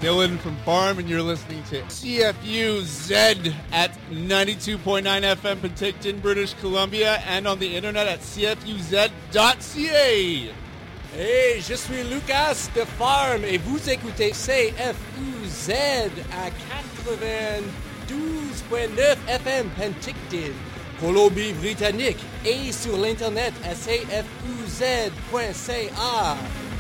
Dylan from Barm, and you're listening to CFU Z at 92.9 FM Penticton, British Columbia, and on the internet at cfuz.ca. Hey, je suis Lucas de Farm et vous écoutez CFUZ à 92.9 FM Penticton, Colombie-Britannique et sur l'internet à cfuz.ca.